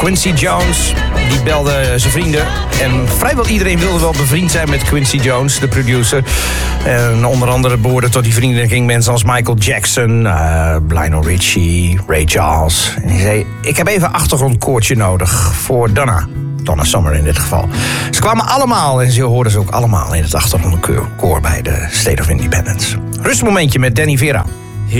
Quincy Jones, die belde zijn vrienden. En vrijwel iedereen wilde wel bevriend zijn met Quincy Jones, de producer. En onder andere behoorde tot die vrienden ging mensen als Michael Jackson, Lionel Richie, Ray Charles. En hij zei, ik heb even een achtergrondkoortje nodig voor Donna Summer in dit geval. Ze kwamen allemaal en ze hoorden ze ook allemaal in het achtergrondkoor bij de State of Independence. Rustmomentje met Danny Vera.